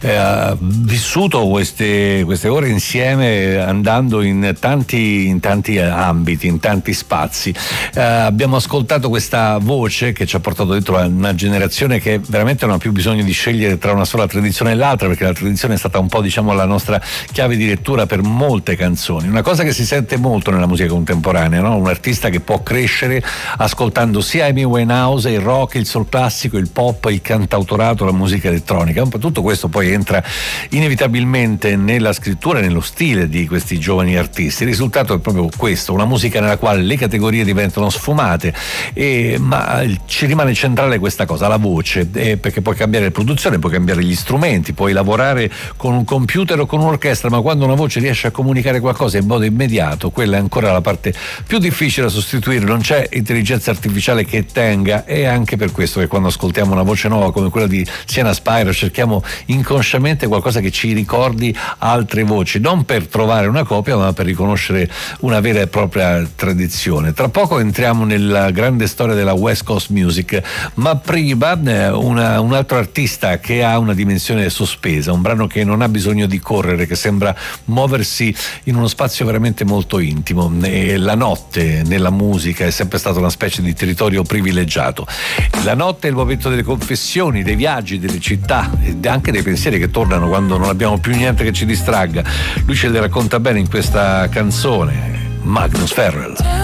vissuto queste ore insieme, andando in tanti ambiti, in tanti spazi. Abbiamo ascoltato questa voce che ci ha portato dentro una generazione che veramente non ha più bisogno di scegliere tra una sola tradizione e l'altra, perché la tradizione è stata un po', diciamo, la nostra chiave di lettura per molte canzoni. Una cosa che si sente molto nella musica contemporanea, no? Un artista che può crescere ascoltando sia Amy Winehouse, il rock, il soul classico, il pop, il cantautorato, la musica elettronica. Tutto questo poi entra inevitabilmente nella scrittura e nello stile di questi giovani artisti. Il risultato è proprio questo, una musica nella quale le categorie diventano sfumate, ma ci rimane centrale questa cosa, la voce, perché puoi cambiare la produzione, puoi cambiare gli strumenti, puoi lavorare con un computer o con un'orchestra, ma quando una voce riesce a comunicare qualcosa in modo immediato, quella è ancora la parte più difficile da sostituire. Non c'è intelligenza artificiale che tenga, e anche per questo che quando ascoltiamo una voce nuova come quella di Sienna Spiro cerchiamo inconsciamente qualcosa che ci ricordi altre voci, non per trovare una copia ma per riconoscere una vera e propria tradizione. Tra poco entriamo nella grande storia della West Coast Music, ma prima un altro artista che ha una dimensione sospesa, un brano che non ha bisogno di correre, che sembra muoversi in uno spazio veramente molto intimo. La notte nella musica è sempre stata una specie di territorio privilegiato. La notte è il momento delle confessioni, dei viaggi, delle città e anche dei pensieri che tornano quando non abbiamo più niente che ci distragga. Lui ce le racconta bene in questa canzone, Magnus Ferrell.